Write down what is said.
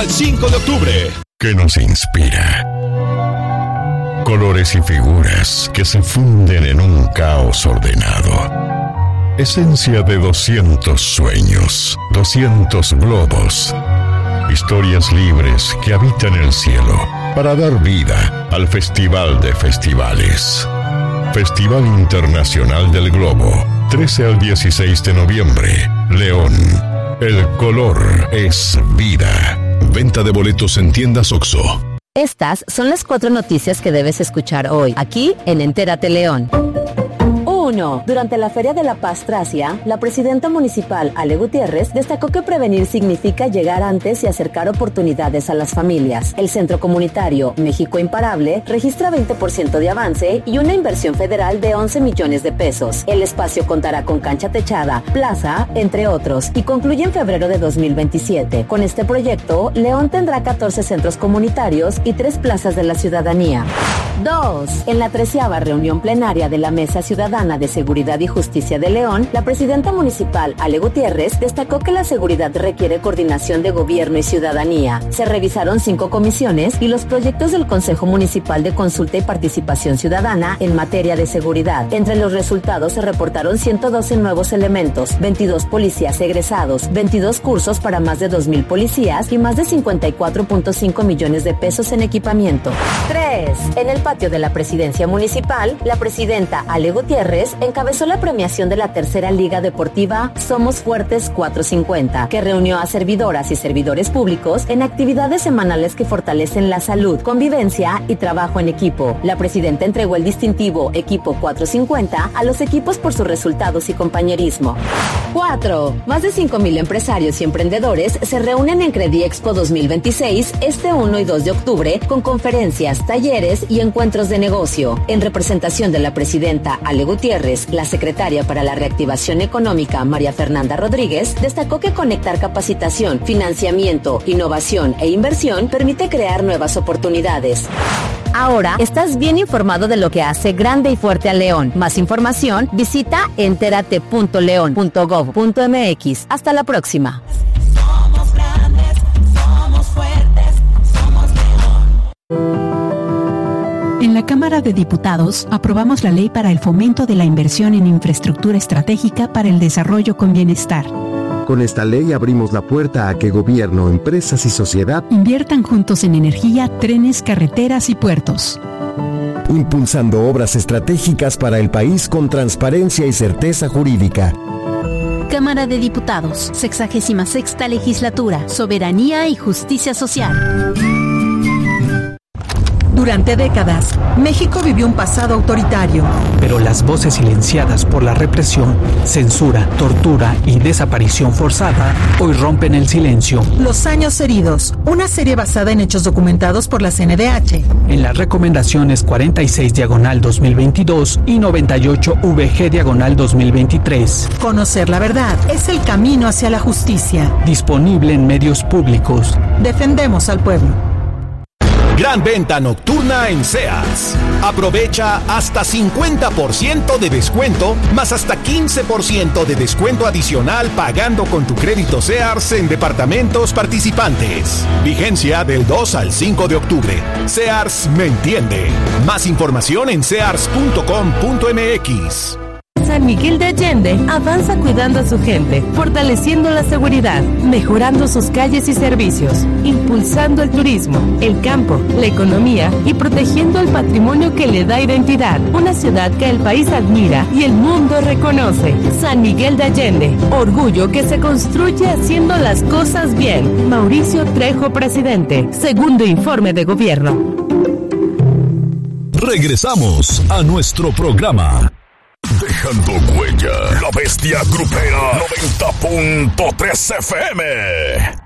al 5 de octubre. ¿Qué nos inspira? Colores y figuras que se funden en un caos ordenado. Esencia de 200 sueños, 200 globos. Historias libres que habitan el cielo para dar vida al Festival de Festivales. Festival Internacional del Globo, 13 al 16 de noviembre, León. El color es vida. Venta de boletos en tiendas OXXO. Estas son las 4 noticias que debes escuchar hoy, aquí en Entérate León. 1. Durante la Feria de la Paz Tracia, la presidenta municipal, Ale Gutiérrez, destacó que prevenir significa llegar antes y acercar oportunidades a las familias. El Centro Comunitario México Imparable registra 20% de avance y una inversión federal de 11 millones de pesos. El espacio contará con cancha techada, plaza, entre otros, y concluye en febrero de 2027. Con este proyecto, León tendrá 14 centros comunitarios y 3 plazas de la ciudadanía. 2. En la 13ª reunión plenaria de la Mesa Ciudadana de Seguridad y Justicia de León, la presidenta municipal, Ale Gutiérrez, destacó que la seguridad requiere coordinación de gobierno y ciudadanía. Se revisaron 5 comisiones y los proyectos del Consejo Municipal de Consulta y Participación Ciudadana en materia de seguridad. Entre los resultados se reportaron 112 nuevos elementos, 22 policías egresados, 22 cursos para más de 2,000 policías y más de 54.5 millones de pesos en equipamiento. 3. En el patio de la presidencia municipal, la presidenta Ale Gutiérrez encabezó la premiación de la tercera Liga Deportiva Somos Fuertes 450, que reunió a servidoras y servidores públicos en actividades semanales que fortalecen la salud, convivencia y trabajo en equipo. La presidenta entregó el distintivo Equipo 450 a los equipos por sus resultados y compañerismo. 4. Más de 5,000 empresarios y emprendedores se reúnen en Crediexpo 2026 este 1 y 2 de octubre con conferencias, talleres y encuentros de negocio. En representación de la presidenta Ale Gutiérrez, la secretaria para la Reactivación Económica, María Fernanda Rodríguez, destacó que conectar capacitación, financiamiento, innovación e inversión permite crear nuevas oportunidades. Ahora estás bien informado de lo que hace grande y fuerte a León. Más información, visita enterate.leon.gov.mx. Hasta la próxima. Somos grandes, somos fuertes, somos León. En la Cámara de Diputados aprobamos la ley para el fomento de la inversión en infraestructura estratégica para el desarrollo con bienestar. Con esta ley abrimos la puerta a que gobierno, empresas y sociedad inviertan juntos en energía, trenes, carreteras y puertos. Impulsando obras estratégicas para el país con transparencia y certeza jurídica. Cámara de Diputados, 66ª Legislatura, Soberanía y Justicia Social. Durante décadas, México vivió un pasado autoritario. Pero las voces silenciadas por la represión, censura, tortura y desaparición forzada hoy rompen el silencio. Los años heridos, una serie basada en hechos documentados por la CNDH. En las recomendaciones 46/2022 y 98/VG/2023. Conocer la verdad es el camino hacia la justicia. Disponible en medios públicos. Defendemos al pueblo. Gran venta nocturna en Sears. Aprovecha hasta 50% de descuento, más hasta 15% de descuento adicional pagando con tu crédito Sears en departamentos participantes. Vigencia del 2 al 5 de octubre. Sears me entiende. Más información en sears.com.mx. San Miguel de Allende avanza cuidando a su gente, fortaleciendo la seguridad, mejorando sus calles y servicios, impulsando el turismo, el campo, la economía y protegiendo el patrimonio que le da identidad. Una ciudad que el país admira y el mundo reconoce. San Miguel de Allende, orgullo que se construye haciendo las cosas bien. Mauricio Trejo, presidente. Segundo informe de gobierno. Regresamos a nuestro programa. Dejando huella, la bestia grupera 90.3 FM.